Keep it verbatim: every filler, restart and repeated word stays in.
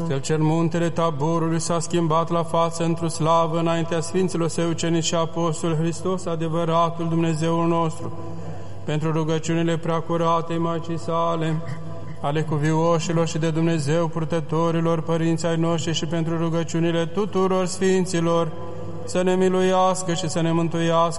Cel ce în muntele Taborului s-a schimbat la față într-o slavă înaintea Sfinților Săi ucenici și apostoli, Hristos, adevăratul Dumnezeul nostru, pentru rugăciunile preacuratei Maicii sale, ale cuvioșilor și de Dumnezeu purtătorilor, părinții ai noștri, și pentru rugăciunile tuturor Sfinților, să ne miluiască și să ne mântuiască